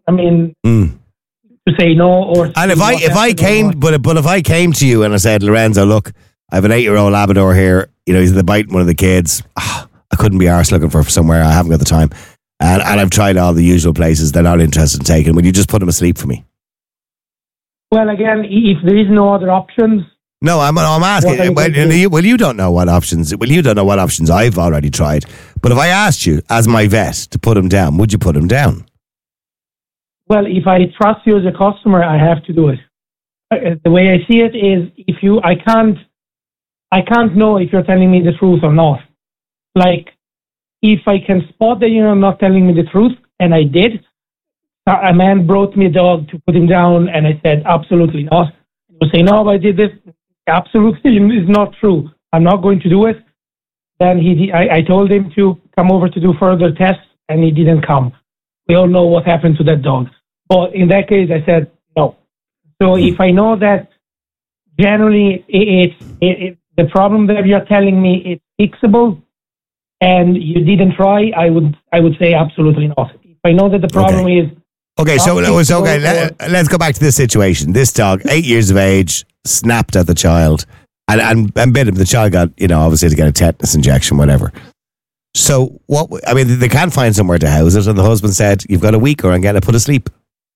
to say no or. And if I came to you and I said, Lorenzo, look, I have an 8-year-old Labrador here. He's the biting one of the kids. I couldn't be arsed looking for somewhere. I haven't got the time, and I've tried all the usual places. They're not interested in taking him. Will you just put him asleep for me? Well, again, if there is no other options. No, I'm asking. You don't know what options. Well, you don't know what options I've already tried. But if I asked you, as my vet, to put him down, would you put him down? Well, if I trust you as a customer, I have to do it. The way I see it is, I can't know if you're telling me the truth or not. Like, if I can spot that you're not telling me the truth, and I did, a man brought me a dog to put him down, and I said, absolutely not. He would say, no, but I did this. Absolutely, it's not true. I'm not going to do it. Then I told him to come over to do further tests, and he didn't come. We all know what happened to that dog. But in that case, I said no. So if I know that generally the problem that you're telling me is fixable, and you didn't try, I would say absolutely not. If I know that the problem is okay, so let's go back to this situation. This dog, 8 years of age, snapped at the child and bit him. The child got, obviously to get a tetanus injection, whatever. So they can't find somewhere to house it, and the husband said, you've got a week or I'm getting put asleep.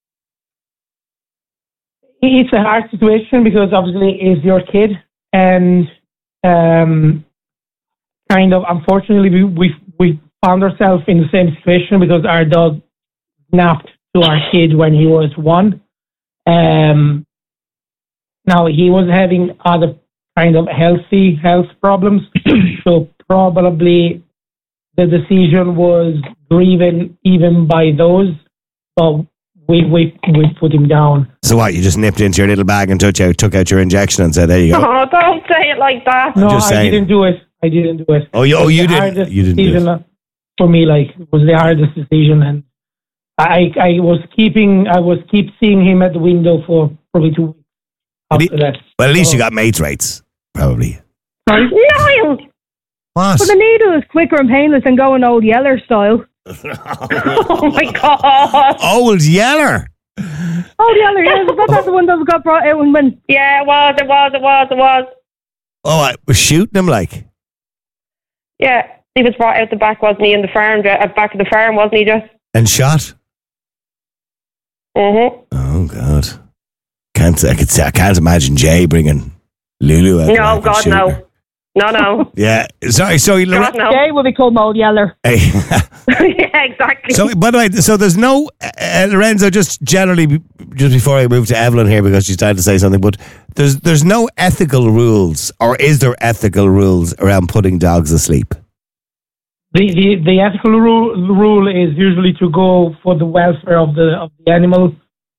It's a hard situation because obviously it's your kid, and kind of unfortunately we found ourselves in the same situation because our dog snapped to our kid when he was 1. Now he was having other kind of health problems, so probably the decision was driven even by those. So we put him down. So what? You just nipped into your little bag and took out your injection and said, "There you go." Oh, don't say it like that. No, I didn't do it. Oh, you didn't. You didn't do it. For me, it was the hardest decision, and I was keep seeing him at the window for probably 2 weeks after that. Well, at least you got mates rates, probably. Sorry? Niall! What? But the needle is quicker and painless than going Old Yeller style. Oh my God! Old Yeller. Old Yeller, yeah, that's the one that got brought out when. Yeah, it was. Oh, I was shooting him like. Yeah, he was brought out the back, wasn't he? In the farm, back of the farm, wasn't he? Just and shot. Mm-hmm. Oh God, I can't imagine Jay bringing Lulu out. No, God, no. No. Yeah, sorry. So God, no. Jay will become Old Yeller. Hey. Yeah, exactly. So, by the way, so there's no Lorenzo. Just generally, just before I move to Evelyn here because she's trying to say something, but there's no ethical rules, or is there ethical rules around putting dogs asleep? The ethical rule is usually to go for the welfare of the animal.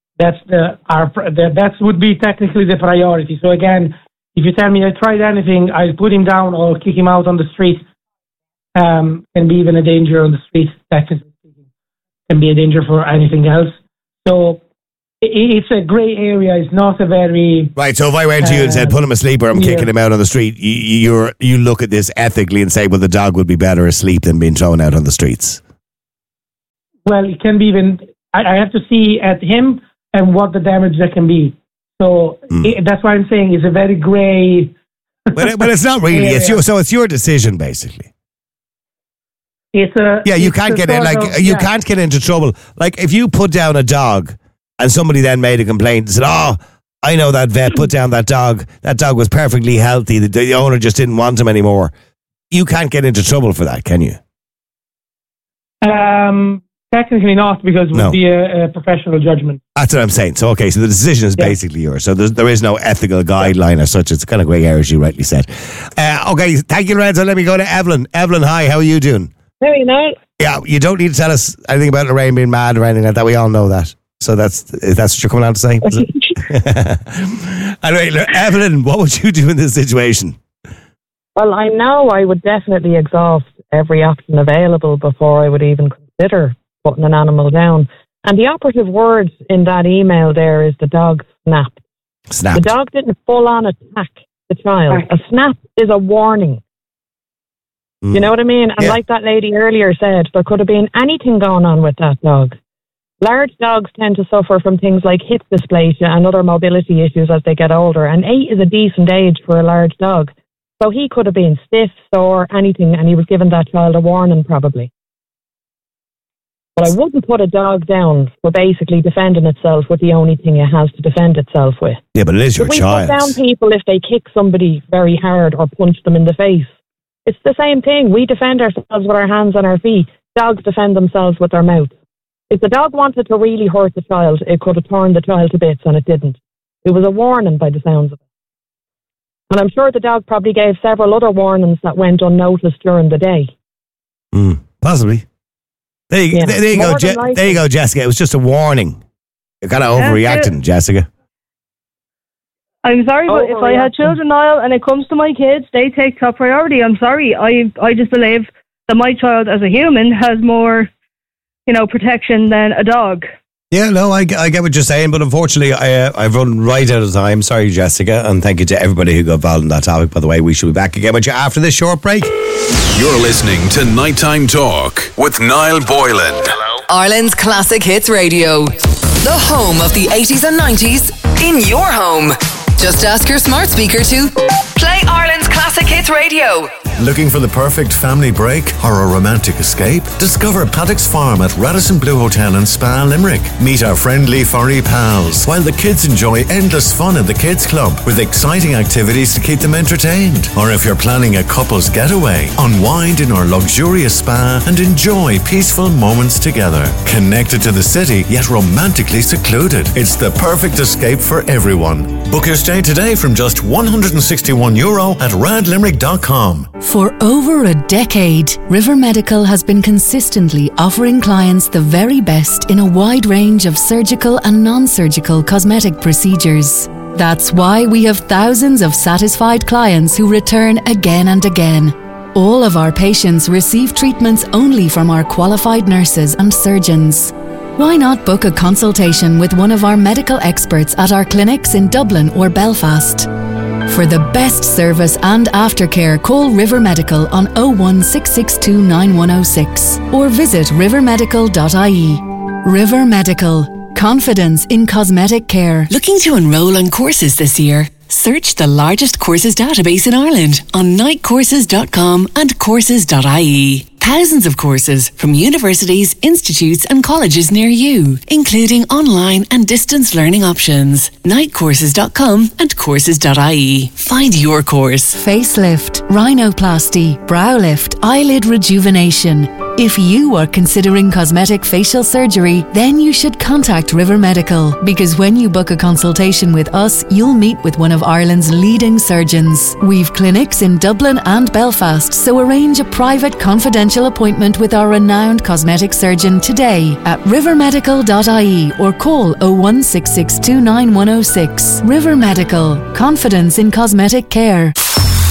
That would be technically the priority. So again, if you tell me I tried anything, I'll put him down or kick him out on the street. can be even a danger on the street. That can be a danger for anything else. So it's a grey area. It's not a very... Right, so if I went to you and said, put him asleep or I'm kicking him out on the street, you look at this ethically and say, well, the dog would be better asleep than being thrown out on the streets. Well, it can be even... I have to see at him and what the damage that can be. So that's why I'm saying it's a very grey... But it's not really. It's your decision, basically. You can't get can't get into trouble. Like if you put down a dog and somebody then made a complaint and said, "Oh, I know that vet put down that dog. That dog was perfectly healthy. The owner just didn't want him anymore." You can't get into trouble for that, can you? Technically not, because it would be a professional judgment. That's what I'm saying. So, okay, so the decision is basically yours. So there is no ethical guideline as such. It's kind of grey area, as you rightly said. Okay, thank you, Lorenzo. Let me go to Evelyn. Evelyn, hi, how are you doing? Very nice. Yeah, you don't need to tell us anything about Lorraine being mad or anything like that. We all know that. So that's what you're coming out to say? Anyway, Evelyn, what would you do in this situation? Well, I know I would definitely exhaust every option available before I would even consider putting an animal down. And the operative word in that email there is the dog snapped. Snapped. The dog didn't full on attack the child. A snap is a warning. You know what I mean? And like that lady earlier said, there could have been anything going on with that dog. Large dogs tend to suffer from things like hip dysplasia and other mobility issues as they get older. And 8 is a decent age for a large dog. So he could have been stiff, sore, anything, and he was giving that child a warning probably. But I wouldn't put a dog down for basically defending itself with the only thing it has to defend itself with. Yeah, but it is your child. We put down people if they kick somebody very hard or punch them in the face. It's the same thing. We defend ourselves with our hands and our feet. Dogs defend themselves with their mouth. If the dog wanted to really hurt the child, it could have torn the child to bits, and it didn't. It was a warning by the sounds of it. And I'm sure the dog probably gave several other warnings that went unnoticed during the day. Possibly. There you go, Jessica. It was just a warning. You're kind of overreacting, Jessica. I'm sorry, but if I had children, Niall, and it comes to my kids, they take top priority. I'm sorry. I just believe that my child as a human has more, protection than a dog. Yeah, no, I get what you're saying, but unfortunately, I've run right out of time. Sorry, Jessica, and thank you to everybody who got involved in that topic. By the way, we shall be back again with you after this short break. You're listening to Nighttime Talk with Niall Boylan. Ireland's Classic Hits Radio. The home of the 80s and 90s in your home. Just ask your smart speaker to play Ireland's Classic Hits Radio. Looking for the perfect family break or a romantic escape? Discover Paddock's Farm at Radisson Blue Hotel and Spa, Limerick. Meet our friendly furry pals, while the kids enjoy endless fun at the Kids Club with exciting activities to keep them entertained. Or if you're planning a couple's getaway, unwind in our luxurious spa and enjoy peaceful moments together. Connected to the city, yet romantically secluded. It's the perfect escape for everyone. Book your stay today from just €161 at radlimerick.com. For over a decade, River Medical has been consistently offering clients the very best in a wide range of surgical and non-surgical cosmetic procedures. That's why we have thousands of satisfied clients who return again and again. All of our patients receive treatments only from our qualified nurses and surgeons. Why not book a consultation with one of our medical experts at our clinics in Dublin or Belfast? For the best service and aftercare, call River Medical on 01662 9106 or visit rivermedical.ie. River Medical. Confidence in cosmetic care. Looking to enroll on courses this year? Search the largest courses database in Ireland on nightcourses.com and courses.ie. Thousands of courses from universities, institutes and colleges near you, including online and distance learning options. Nightcourses.com and courses.ie. Find your course. Facelift, rhinoplasty, brow lift, eyelid rejuvenation. If you are considering cosmetic facial surgery, then you should contact River Medical, because when you book a consultation with us, you'll meet with one of Ireland's leading surgeons. We've clinics in Dublin and Belfast, so arrange a private confidential appointment with our renowned cosmetic surgeon today at rivermedical.ie or call 01662 9106. River Medical. Confidence in cosmetic care.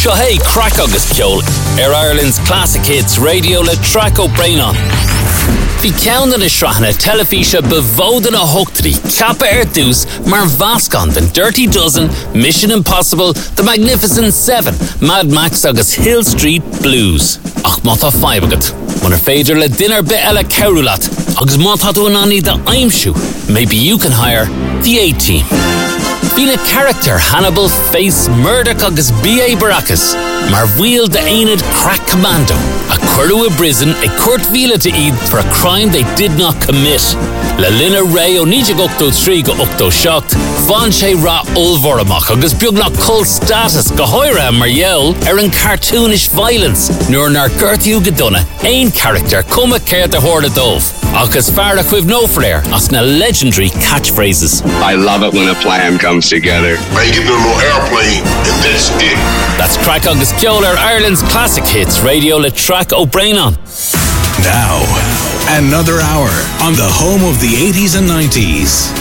Seo hey, crack agus ceol Ireland's classic hits Radio Le Track O'Brien. Bhí ceann na sreathna telefíse bevódan a hochtrí cappa dús mar vascan den Dirty Dozen, Mission Impossible, The Magnificent Seven, Mad Max agus Hill Street Blues. Ach mátha faibagat. When féidir le dinner bit eile ceúlat, agus mátha tú an aní de aimsú. Maybe you can hire the A-Team. Bhín a character Hannibal face Murdoch agus B.A. Baracus, mar bhuiil de aonad crack commando, a cuireadh a prison a cuirt mhíle to iad for a crime they did not commit. Le Lina Ray ó 1983 go 87, bhain sé rá ulmhóramach agus beag nach cult status go háire margheall an cartoonish violence, nuair nar gortaíú go donna aon character cuma céirt a thóir dómh. Agus fear a chuimh nó fréir as na legendary catchphrases. I love it when a plan comes together. I give them a little airplane, and that's it. That's Crack agus Ceol Ireland's classic hits Radio Le Track O'Brien. Now, another hour on the home of the 80s and 90s.